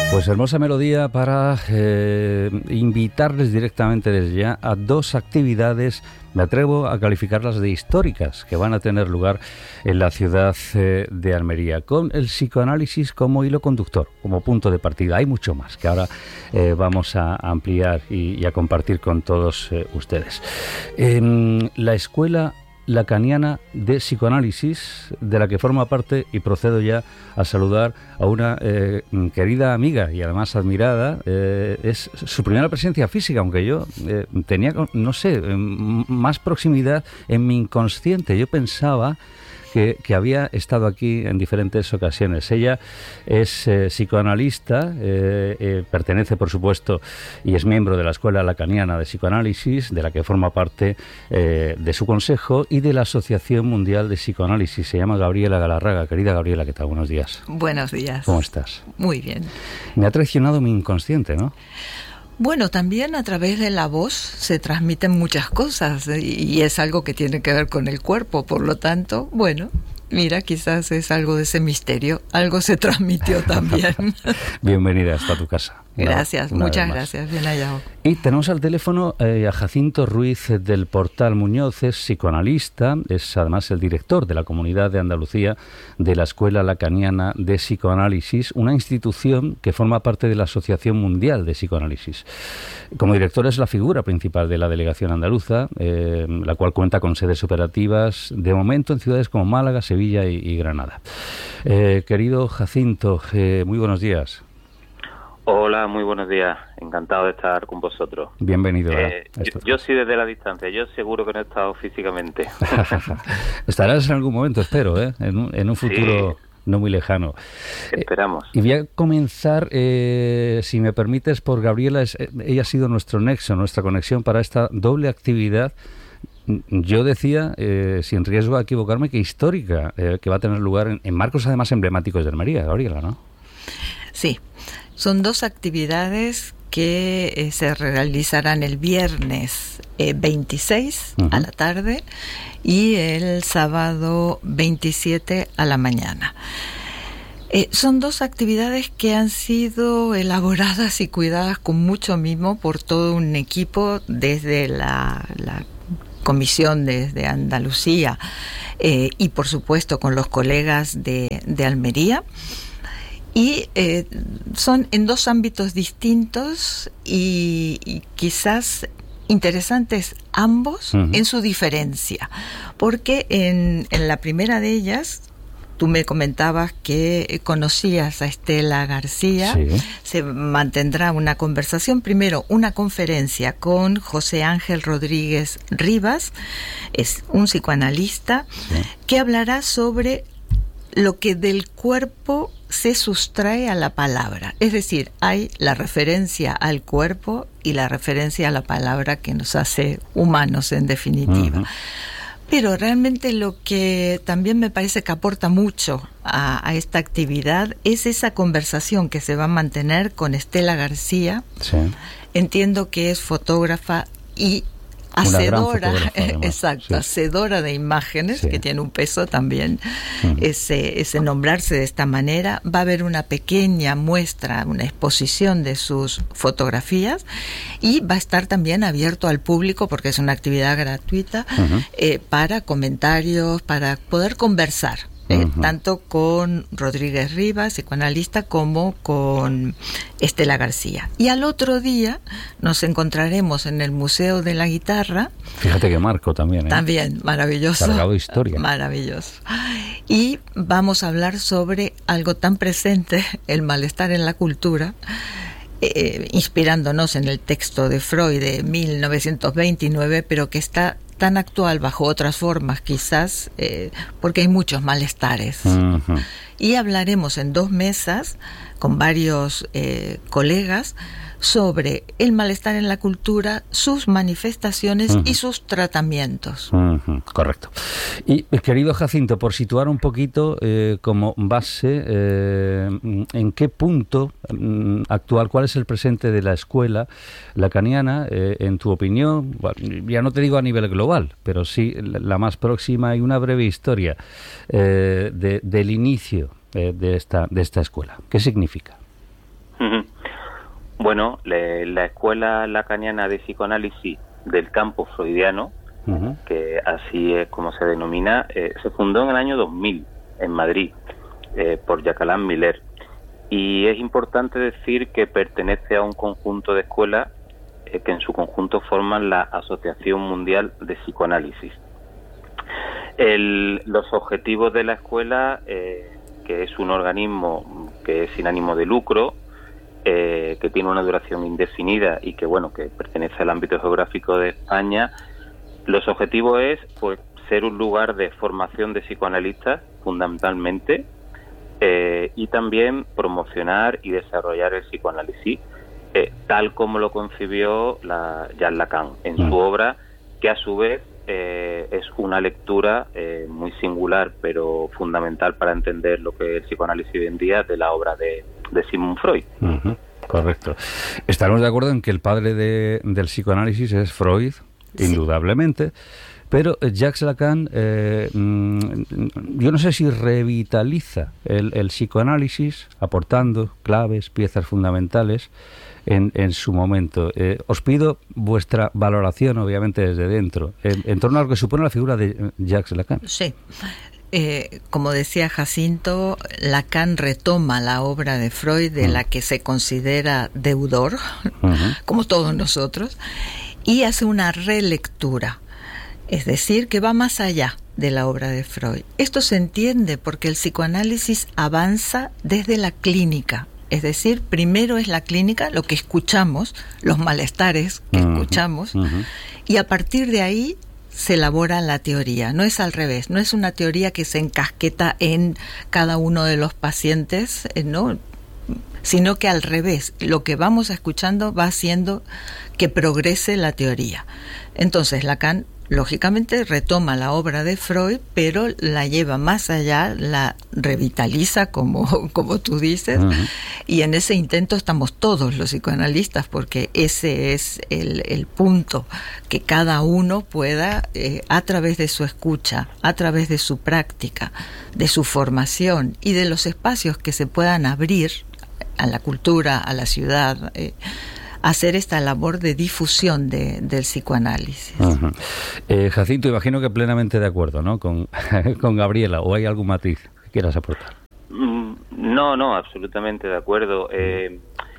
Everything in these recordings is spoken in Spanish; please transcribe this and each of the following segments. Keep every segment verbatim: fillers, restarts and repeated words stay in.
Pues hermosa melodía para eh, invitarles directamente desde ya a dos actividades, me atrevo a calificarlas de históricas, que van a tener lugar en la ciudad eh, de Almería, con el psicoanálisis como hilo conductor, como punto de partida. Hay mucho más que ahora eh, vamos a ampliar y, y a compartir con todos eh, ustedes. En la Escuela Lacaniana de Psicoanálisis, de la que forma parte, y procedo ya a saludar a una eh, querida amiga y además admirada, eh, es su primera presencia física, aunque yo eh, tenía, no sé, eh, más proximidad en mi inconsciente. Yo pensaba Que, que había estado aquí en diferentes ocasiones. Ella es eh, psicoanalista, eh, eh, pertenece, por supuesto, y es miembro de la Escuela Lacaniana de Psicoanálisis, de la que forma parte eh, de su consejo y de la Asociación Mundial de Psicoanálisis. Se llama Gabriela Galarraga. Querida Gabriela, ¿qué tal? Buenos días. Buenos días. ¿Cómo estás? Muy bien. Me ha traicionado mi inconsciente, ¿no? Bueno, también a través de la voz se transmiten muchas cosas y es algo que tiene que ver con el cuerpo, por lo tanto, bueno, mira, quizás es algo de ese misterio, algo se transmitió también. Bienvenida hasta tu casa. Gracias, una, una muchas gracias, bien hallado. Y tenemos al teléfono eh, a Jacinto Ruiz del Portal Muñoz, es psicoanalista, es además el director de la Comunidad de Andalucía de la Escuela Lacaniana de Psicoanálisis, una institución que forma parte de la Asociación Mundial de Psicoanálisis. Como director es la figura principal de la delegación andaluza, eh, la cual cuenta con sedes operativas de momento en ciudades como Málaga, Sevilla y, y Granada. Eh, querido Jacinto, eh, muy buenos días. Hola, muy buenos días. Encantado de estar con vosotros. Bienvenido. Eh, a yo, yo sí desde la distancia. Yo seguro que no he estado físicamente. Estarás en algún momento, espero, ¿eh? en, un, en un futuro sí. no muy lejano. Esperamos. Eh, y voy a comenzar, eh, si me permites, por Gabriela. Es, ella ha sido nuestro nexo, nuestra conexión para esta doble actividad. Yo decía, eh, sin riesgo a equivocarme, que histórica, eh, que va a tener lugar en, en marcos además emblemáticos de Almería, Gabriela, ¿no? Sí. Son dos actividades que eh, se realizarán el viernes eh, veintiséis uh-huh. a la tarde y el sábado veintisiete a la mañana. Eh, son dos actividades que han sido elaboradas y cuidadas con mucho mimo por todo un equipo desde la, la comisión desde Andalucía eh, y por supuesto con los colegas de, de Almería. Y eh, son en dos ámbitos distintos y, y quizás interesantes ambos uh-huh. en su diferencia. Porque en, en la primera de ellas, tú me comentabas que conocías a Estela García, sí. Se mantendrá una conversación, primero una conferencia con José Ángel Rodríguez Rivas, es un psicoanalista, sí. que hablará sobre lo que del cuerpo se sustrae a la palabra. Es decir, hay la referencia al cuerpo y la referencia a la palabra que nos hace humanos, en definitiva. Uh-huh. Pero realmente lo que también me parece que aporta mucho a, a esta actividad es esa conversación que se va a mantener con Estela García. Sí. Entiendo que es fotógrafa y hacedora, exacto, sí. hacedora de imágenes, sí. que tiene un peso también, uh-huh. ese, ese nombrarse de esta manera. Va a haber una pequeña muestra, una exposición de sus fotografías y va a estar también abierto al público porque es una actividad gratuita uh-huh. eh, para comentarios, para poder conversar. Eh, uh-huh. tanto con Rodríguez Rivas, psicoanalista, como con Estela García. Y al otro día nos encontraremos en el Museo de la Guitarra. Fíjate que marco también, ¿eh? También, maravilloso. Cargado de historia. Maravilloso. Y vamos a hablar sobre algo tan presente, el malestar en la cultura, eh, inspirándonos en el texto de Freud de mil novecientos veintinueve, pero que está tan actual bajo otras formas quizás, eh, porque hay muchos malestares. Uh-huh. Y hablaremos en dos mesas con varios eh, colegas sobre el malestar en la cultura, sus manifestaciones uh-huh. y sus tratamientos. Uh-huh. Correcto. Y querido Jacinto, por situar un poquito eh, como base, eh, ¿en qué punto eh, actual, cuál es el presente de la escuela lacaniana, eh, en tu opinión? Bueno, ya no te digo a nivel global, pero sí la, la más próxima, y una breve historia eh, de, del inicio eh, de esta de esta escuela. ¿Qué significa? Uh-huh. Bueno, le, la Escuela Lacaniana de Psicoanálisis del campo freudiano, uh-huh. que así es como se denomina, eh, se fundó en el año dos mil en Madrid eh, por Jacqueline Miller. Y es importante decir que pertenece a un conjunto de escuelas eh, que en su conjunto forman la Asociación Mundial de Psicoanálisis. El, los objetivos de la escuela, eh, que es un organismo que es sin ánimo de lucro, eh, que tiene una duración indefinida y que bueno que pertenece al ámbito geográfico de España, los objetivos es pues ser un lugar de formación de psicoanalistas fundamentalmente, eh, y también promocionar y desarrollar el psicoanálisis eh, tal como lo concibió la, Jacques Lacan en su obra, que a su vez Eh, es una lectura eh, muy singular pero fundamental para entender lo que es el psicoanálisis hoy en día de la obra de, de Sigmund Freud. Uh-huh, correcto. Estaremos de acuerdo en que el padre de, del psicoanálisis es Freud, sí. indudablemente, pero Jacques Lacan, eh, yo no sé si revitaliza el, el psicoanálisis aportando claves, piezas fundamentales en, en su momento. Eh, os pido vuestra valoración, obviamente desde dentro, en, en torno a lo que supone la figura de Jacques Lacan. Sí. Eh, como decía Jacinto, Lacan retoma la obra de Freud, de uh-huh. la que se considera deudor, uh-huh. como todos nosotros, y hace una relectura. Es decir, que va más allá de la obra de Freud. Esto se entiende porque el psicoanálisis avanza desde la clínica. Es decir, primero es la clínica, lo que escuchamos, los malestares que uh-huh. escuchamos, uh-huh. y a partir de ahí se elabora la teoría. No es al revés, no es una teoría que se encasqueta en cada uno de los pacientes, ¿no? Sino que al revés, lo que vamos escuchando va haciendo que progrese la teoría. Entonces Lacan lógicamente retoma la obra de Freud, pero la lleva más allá, la revitaliza, como, como tú dices, uh-huh. y en ese intento estamos todos los psicoanalistas, porque ese es el, el punto, que cada uno pueda, eh, a través de su escucha, a través de su práctica, de su formación y de los espacios que se puedan abrir a la cultura, a la ciudad, eh, hacer esta labor de difusión de, del psicoanálisis. Uh-huh. eh, Jacinto, imagino que plenamente de acuerdo, ¿no? Con, con Gabriela, ¿o hay algún matiz que quieras aportar? No, no, absolutamente de acuerdo. Eh,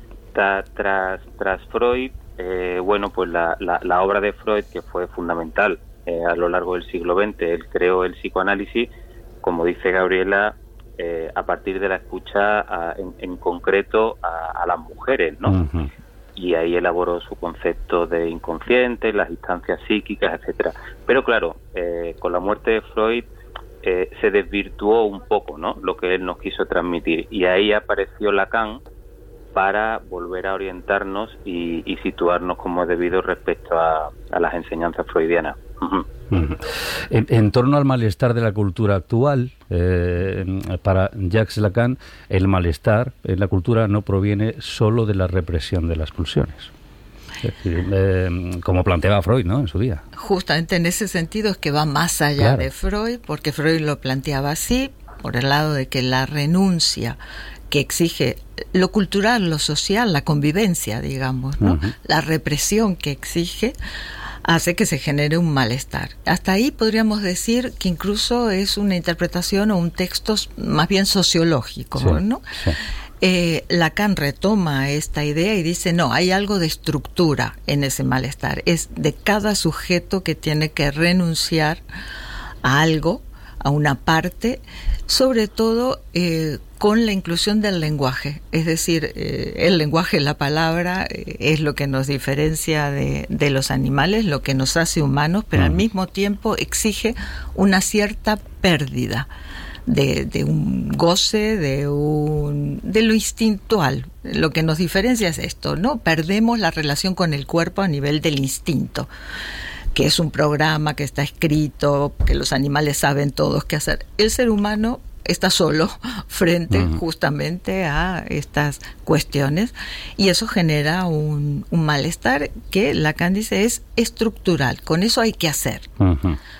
ta, tras, tras Freud, eh, bueno, pues la, la, la obra de Freud, que fue fundamental eh, a lo largo del siglo veinte, él creó el psicoanálisis, como dice Gabriela, eh, a partir de la escucha a, en, en concreto a, a las mujeres, ¿no? Uh-huh. Y ahí elaboró su concepto de inconsciente, las instancias psíquicas, etcétera. Pero claro, eh, con la muerte de Freud eh, se desvirtuó un poco, ¿no?, lo que él nos quiso transmitir. Y ahí apareció Lacan para volver a orientarnos y, y situarnos como es debido respecto a, a las enseñanzas freudianas. Uh-huh. Uh-huh. En, en torno al malestar de la cultura actual, eh, para Jacques Lacan, el malestar en la cultura no proviene solo de la represión de las pulsiones. Es decir, eh, como planteaba Freud, ¿no?, en su día. Justamente en ese sentido es que va más allá claro. de Freud, porque Freud lo planteaba así, por el lado de que la renuncia que exige lo cultural, lo social, la convivencia, digamos, ¿no? Uh-huh. La represión que exige hace que se genere un malestar. Hasta ahí podríamos decir que incluso es una interpretación o un texto más bien sociológico, sí, ¿no? Sí. Eh, Lacan retoma esta idea y dice, no, hay algo de estructura en ese malestar. Es de cada sujeto que tiene que renunciar a algo, a una parte, sobre todo eh, con la inclusión del lenguaje. Es decir, eh, el lenguaje, la palabra, eh, es lo que nos diferencia de, de los animales, lo que nos hace humanos, pero uh-huh. al mismo tiempo exige una cierta pérdida de, de un goce, de un de lo instintual. Lo que nos diferencia es esto, ¿no? Perdemos la relación con el cuerpo a nivel del instinto, que es un programa que está escrito, que los animales saben todos qué hacer. El ser humano está solo frente uh-huh. justamente a estas cuestiones, y eso genera un, un malestar que Lacan dice es estructural. Con eso hay que hacer. Uh-huh.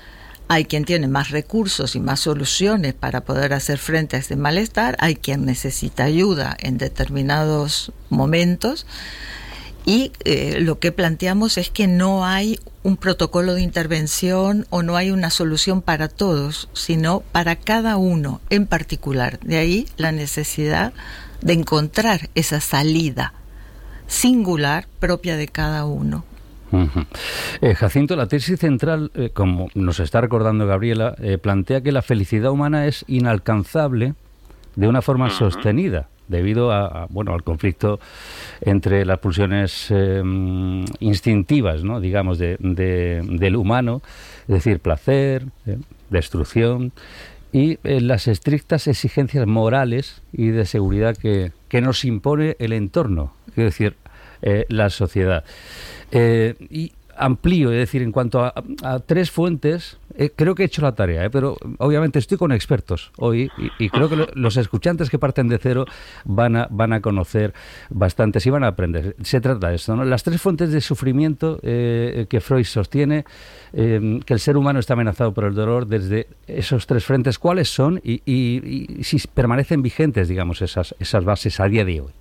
Hay quien tiene más recursos y más soluciones para poder hacer frente a ese malestar, hay quien necesita ayuda en determinados momentos, y eh, lo que planteamos es que no hay un protocolo de intervención o no hay una solución para todos, sino para cada uno en particular. De ahí la necesidad de encontrar esa salida singular propia de cada uno. Uh-huh. Eh, Jacinto, la tesis central, eh, como nos está recordando Gabriela, eh, plantea que la felicidad humana es inalcanzable de una forma uh-huh. sostenida, debido a, a, bueno, al conflicto entre las pulsiones eh, instintivas, ¿no?, digamos, de, de, del humano, es decir, placer, eh, destrucción, y eh, las estrictas exigencias morales y de seguridad que, que nos impone el entorno, es decir, eh, la sociedad. Eh, y amplío, es decir, en cuanto a, a tres fuentes, eh, creo que he hecho la tarea, eh, pero obviamente estoy con expertos hoy y, y creo que lo, los escuchantes que parten de cero van a, van a conocer bastantes y van a aprender. Se trata de esto, ¿no? Las tres fuentes de sufrimiento eh, que Freud sostiene, eh, que el ser humano está amenazado por el dolor desde esos tres frentes, ¿cuáles son? Y, y, y si permanecen vigentes, digamos, esas, esas bases a día de hoy.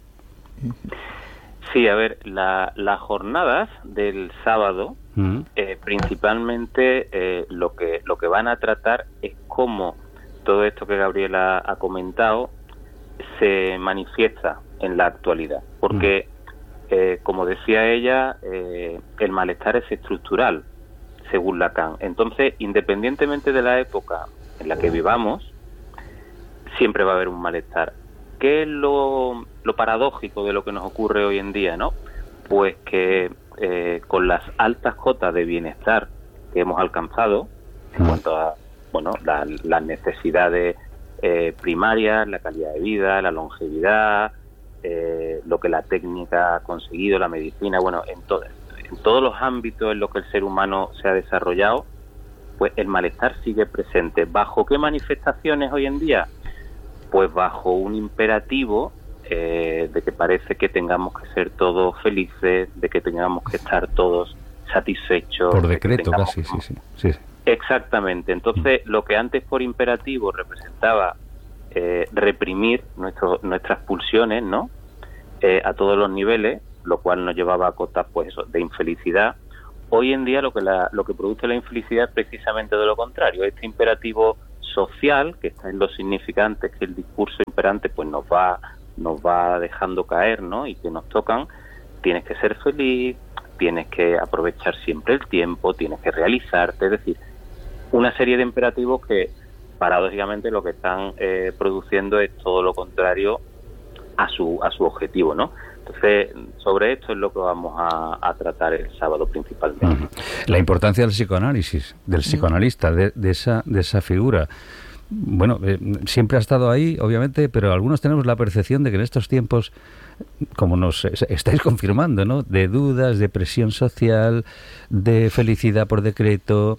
Sí, a ver, la, las jornadas del sábado, uh-huh. eh, principalmente eh, lo que lo que van a tratar es cómo todo esto que Gabriela ha comentado se manifiesta en la actualidad. Porque, uh-huh. eh, como decía ella, eh, el malestar es estructural, según Lacan. Entonces, independientemente de la época en la que vivamos, siempre va a haber un malestar. ¿Qué es lo, lo paradójico de lo que nos ocurre hoy en día, no? Pues que eh, con las altas cotas de bienestar que hemos alcanzado en cuanto a, bueno, la, las necesidades eh, primarias, la calidad de vida, la longevidad, eh, lo que la técnica ha conseguido, la medicina, bueno, en, todo, en todos los ámbitos en los que el ser humano se ha desarrollado, pues el malestar sigue presente. ¿Bajo qué manifestaciones hoy en día? Pues bajo un imperativo eh, de que parece que tengamos que ser todos felices, de que tengamos que estar todos satisfechos. Por decreto de casi, sí, sí, sí. Exactamente. Entonces, lo que antes por imperativo representaba eh, reprimir nuestro, nuestras pulsiones, ¿no?, eh, a todos los niveles, lo cual nos llevaba a cotas, pues eso, de infelicidad. Hoy en día lo que la, lo que produce la infelicidad es precisamente de lo contrario. Este imperativo social, que está en los significantes que el discurso imperante pues nos va nos va dejando caer, ¿no?, y que nos tocan. Tienes que ser feliz, tienes que aprovechar siempre el tiempo, tienes que realizarte, es decir, una serie de imperativos que paradójicamente lo que están eh, produciendo es todo lo contrario a su a su objetivo, ¿no? Entonces, sobre esto es lo que vamos a, a tratar el sábado principalmente. Uh-huh. La importancia del psicoanálisis, del psicoanalista, de, de esa de esa figura. Bueno, eh, siempre ha estado ahí, obviamente, pero algunos tenemos la percepción de que en estos tiempos, como nos estáis confirmando, ¿no?, de dudas, de presión social, de felicidad por decreto,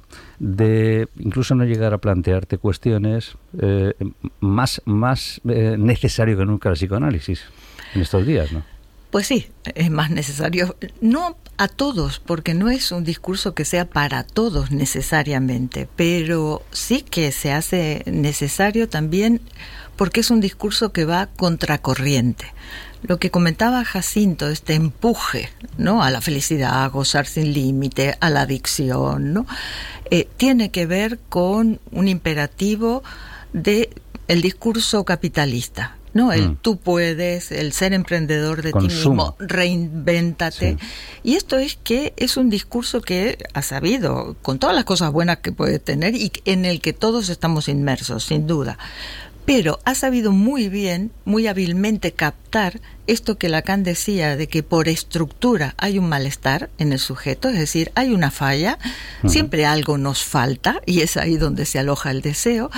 de incluso no llegar a plantearte cuestiones, eh, más, más eh, necesario que nunca el psicoanálisis en estos días, ¿no? Pues sí, es más necesario, no a todos, porque no es un discurso que sea para todos necesariamente, pero sí que se hace necesario también porque es un discurso que va contracorriente. Lo que comentaba Jacinto, este empuje, ¿no?, a la felicidad, a gozar sin límite, a la adicción, ¿no?, eh, tiene que ver con un imperativo de el discurso capitalista, ¿no? El mm. tú puedes, el ser emprendedor de Consumo. ti mismo, reinvéntate. Sí. Y esto es que es un discurso que ha sabido, con todas las cosas buenas que puede tener y en el que todos estamos inmersos, sin duda. Pero ha sabido muy bien, muy hábilmente captar esto que Lacan decía, de que por estructura hay un malestar en el sujeto, es decir, hay una falla, uh-huh. siempre algo nos falta y es ahí donde se aloja el deseo.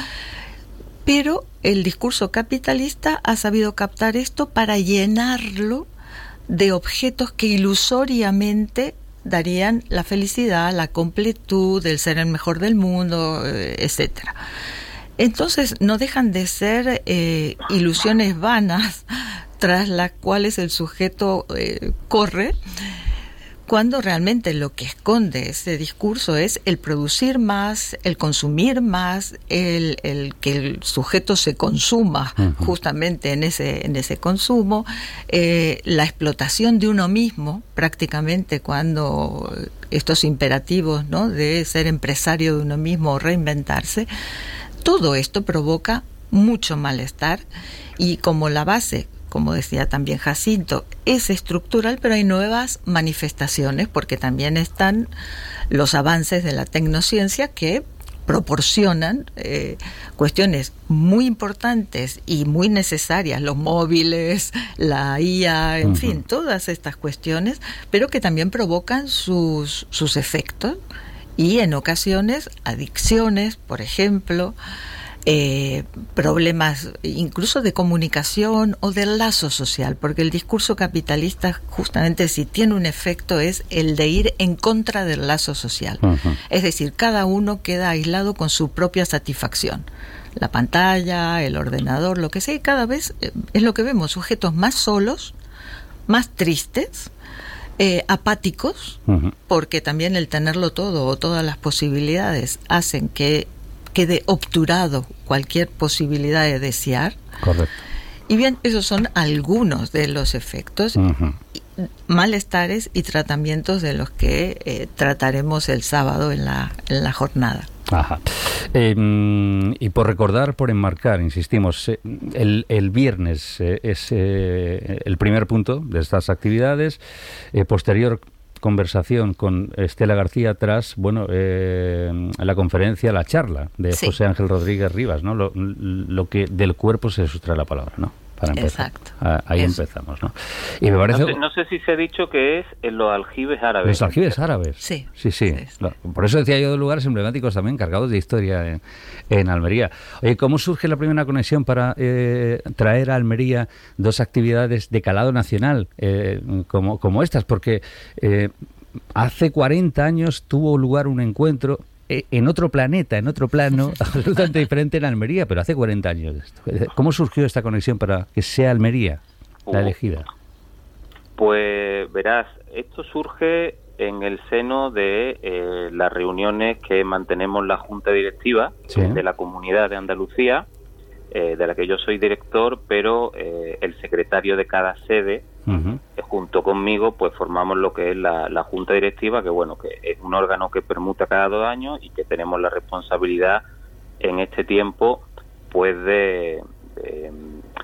Pero el discurso capitalista ha sabido captar esto para llenarlo de objetos que ilusoriamente darían la felicidad, la completud, el ser el mejor del mundo, etcétera. Entonces no dejan de ser eh, ilusiones vanas tras las cuales el sujeto eh, corre cuando realmente lo que esconde ese discurso es el producir más, el consumir más, el, el que el sujeto se consuma uh-huh. justamente en ese, en ese consumo, eh, la explotación de uno mismo, prácticamente cuando estos imperativos, ¿no?, de ser empresario de uno mismo o reinventarse, todo esto provoca mucho malestar y como la base, como decía también Jacinto, es estructural, pero hay nuevas manifestaciones porque también están los avances de la tecnociencia que proporcionan eh, cuestiones muy importantes y muy necesarias, los móviles, la I A, en uh-huh. fin, todas estas cuestiones, pero que también provocan sus, sus efectos y en ocasiones adicciones, por ejemplo, Eh, problemas incluso de comunicación o del lazo social, porque el discurso capitalista justamente si tiene un efecto es el de ir en contra del lazo social. Uh-huh. Es decir, cada uno queda aislado con su propia satisfacción. La pantalla, el ordenador, lo que sea, y cada vez eh, es lo que vemos, sujetos más solos, más tristes, eh, apáticos, uh-huh. porque también el tenerlo todo o todas las posibilidades hacen que quede obturado cualquier posibilidad de desear. Correcto. Y bien, esos son algunos de los efectos, uh-huh. malestares y tratamientos de los que eh, trataremos el sábado en la, en la jornada. Ajá. Eh, y por recordar, por enmarcar, insistimos, eh, el, el viernes eh, es eh, el primer punto de estas actividades, eh, posterior conversación con Estela García tras, bueno, eh, la conferencia, la charla de sí. José Ángel Rodríguez Rivas, ¿no? Lo, lo que del cuerpo se sustrae la palabra, ¿no? Para empezar. Exacto. Ah, ahí Eso. empezamos, ¿no? Y me parece... No sé, no sé si se ha dicho que es en los aljibes árabes. Los aljibes árabes. Sí. Sí, sí. sí. Por eso decía yo de lugares emblemáticos también cargados de historia en, en Almería. Oye, ¿cómo surge la primera conexión para eh, traer a Almería dos actividades de calado nacional eh, como, como estas? Porque eh, hace cuarenta años tuvo lugar un encuentro en otro planeta, en otro plano, absolutamente diferente en Almería, pero hace cuarenta años. ¿Cómo surgió esta conexión para que sea Almería la elegida? Pues verás, esto surge en el seno de eh, las reuniones que mantenemos la Junta Directiva ¿Sí? de la Comunidad de Andalucía, eh, de la que yo soy director, pero eh, el secretario de cada sede, uh-huh. eh, junto conmigo, pues formamos lo que es la, la Junta Directiva, que bueno, que es un órgano que permuta cada dos años y que tenemos la responsabilidad en este tiempo, pues de, de